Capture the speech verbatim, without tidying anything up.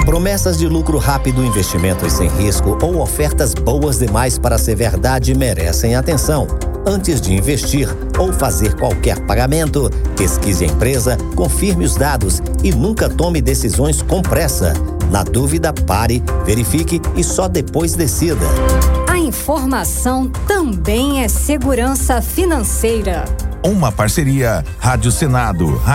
Promessas de lucro rápido, investimentos sem risco ou ofertas boas demais para ser verdade merecem atenção. Antes de investir ou fazer qualquer pagamento, pesquise a empresa, confirme os dados e nunca tome decisões com pressa. Na dúvida, pare, verifique e só depois decida. A informação também é segurança financeira. Uma parceria Rádio Senado.